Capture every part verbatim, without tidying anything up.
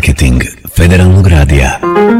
Marketing Federalnog radija.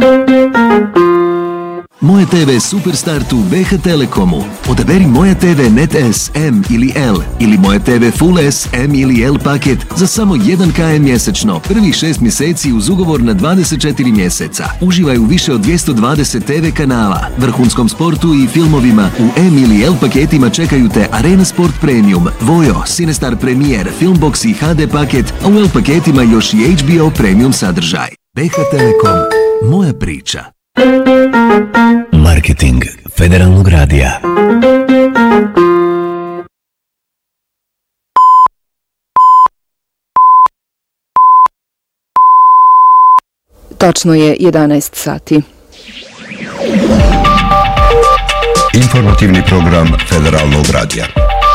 Moje te ve Superstart u B H Telekomu. Odaberi Moje te ve Net S, M ili L ili Moje te ve Full S, M ili L paket za samo jedan kilometar mjesečno. Prvih šest mjeseci uz ugovor na dvadeset četiri mjeseca. Uživaj u više od dvjesto dvadeset te ve kanala, vrhunskom sportu i filmovima. U M ili L paketima čekaju te Arena Sport Premium, Vojo, Cinestar Premier, Filmbox i H D paket, a u L paketima još i H B O Premium sadržaj. B H Telekom. Moja priča. Marketing Federalnog radija. Tačno je jedanaest sati. Informativni program Federalnog radija.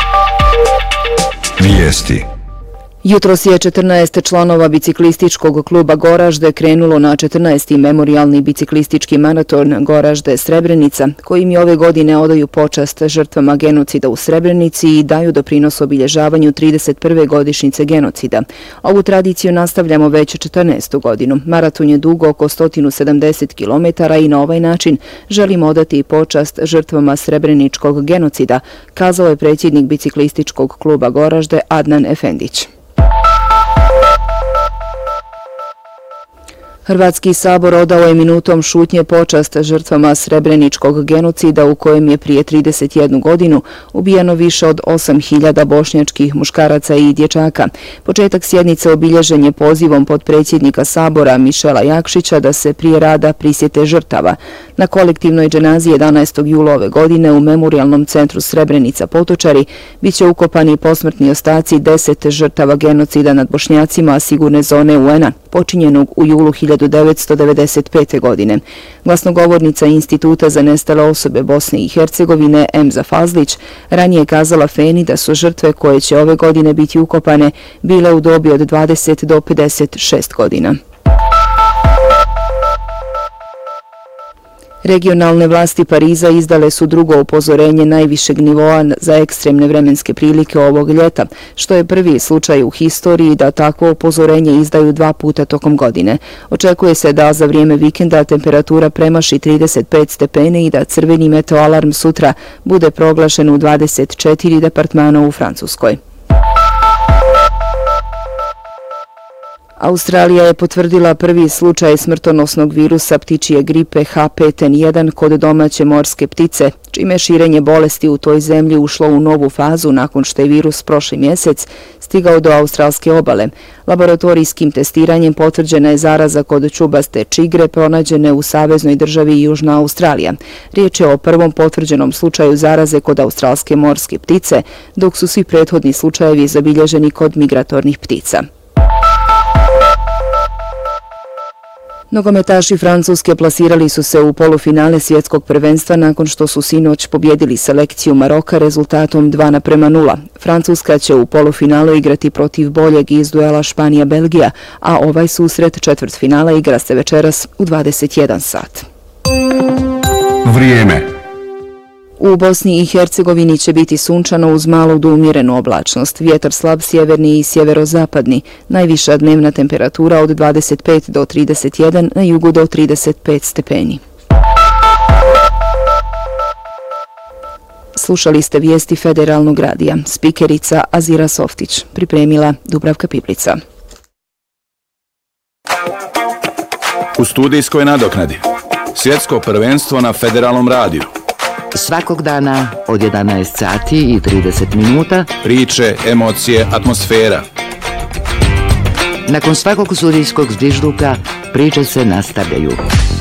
Vijesti. Jutros je četrnaest članova biciklističkog kluba Goražde krenulo na četrnaesti memorijalni biciklistički maraton Goražde Srebrenica, kojim je ove godine odaju počast žrtvama genocida u Srebrenici i daju doprinos obilježavanju trideset prve godišnjice genocida. Ovu tradiciju nastavljamo već četrnaestu godinu. Maraton je dugo oko sto sedamdeset kilometara i na ovaj način želimo odati počast žrtvama srebreničkog genocida, kazao je predsjednik biciklističkog kluba Goražde Adnan Efendić. Hrvatski sabor odao je minutom šutnje počast žrtvama srebreničkog genocida u kojem je prije trideset jednu godinu ubijano više od osam hiljada bošnjačkih muškaraca i dječaka. Početak sjednice obilježen je pozivom potpredsjednika sabora Mišela Jakšića da se prije rada prisjete žrtava. Na kolektivnoj dženazi jedanaestog jula ove godine u Memorijalnom centru Srebrenica Potočari biće ukopani posmrtni ostaci deset žrtava genocida nad Bošnjacima sigurne zone U N-a, počinjenog u julu hiljadu devetsto devedeset pete. godine. Glasnogovornica Instituta za nestale osobe Bosne i Hercegovine Emza Fazlić ranije kazala Feni da su žrtve koje će ove godine biti ukopane bile u dobi od dvadeset do pedeset šest godina. Regionalne vlasti Pariza izdale su drugo upozorenje najvišeg nivoa za ekstremne vremenske prilike ovog ljeta, što je prvi slučaj u historiji da takvo upozorenje izdaju dva puta tokom godine. Očekuje se da za vrijeme vikenda temperatura premaši trideset pet stepeni i da crveni meteoalarm sutra bude proglašen u dvadeset četiri departmana u Francuskoj. Australija je potvrdila prvi slučaj smrtonosnog virusa ptičije gripe H pet N jedan kod domaće morske ptice, čime je širenje bolesti u toj zemlji ušlo u novu fazu nakon što je virus prošli mjesec stigao do australske obale. Laboratorijskim testiranjem potvrđena je zaraza kod čubaste čigre pronađene u saveznoj državi Južna Australija. Riječ je o prvom potvrđenom slučaju zaraze kod australske morske ptice, dok su svi prethodni slučajevi zabilježeni kod migratornih ptica. Nogometaši Francuske plasirali su se u polufinale svjetskog prvenstva nakon što su sinoć pobjedili selekciju Maroka rezultatom dva naprema nula. Francuska će u polufinalu igrati protiv boljeg iz duela Španija-Belgija, a ovaj susret četvrtfinala igra se večeras u dvadeset jedan sat. Vrijeme. U Bosni i Hercegovini će biti sunčano uz malu do umjerenu oblačnost, vjetar slab sjeverni i sjeverozapadni, najviša dnevna temperatura od dvadeset pet do trideset jedan, na jugu do trideset pet stepeni. Slušali ste vijesti Federalnog radija, spikerica Azira Softić, pripremila Dubravka Piplica. U studijskoj nadoknadi, svjetsko prvenstvo na Federalnom radiju. Svakog dana od jedanaest sati i trideset minuta. Priče, emocije, atmosfera. Nakon svakog sudijskog zvižduka priče se nastavljaju.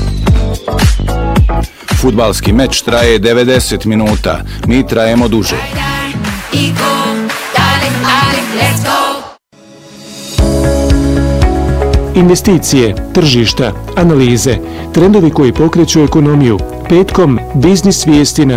Fudbalski meč traje devedeset minuta, mi trajemo duže. Investicije, tržišta, analize, trendovi koji pokreću ekonomiju. Petkom biznis vijesti na